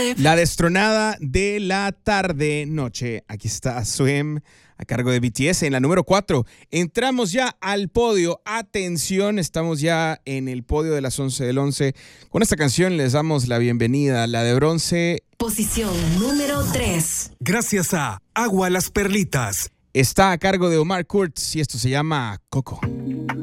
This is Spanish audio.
La destronada de la tarde-noche. Aquí está Swim a cargo de BTS en la número 4. Entramos ya al podio. Atención, estamos ya en el podio de las 11 del 11. Con esta canción les damos la bienvenida. La de bronce. Posición número 3. Gracias a Agua Las Perlitas. Está a cargo de Omar Kurtz y esto se llama Coco.